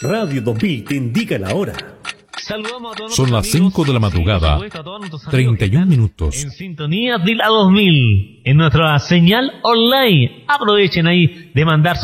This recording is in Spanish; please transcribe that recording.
Radio 2000 te indica la hora. Son las 5 de la madrugada, 31 minutos. En sintonía de la 2000, en nuestra señal online. Aprovechen ahí de mandar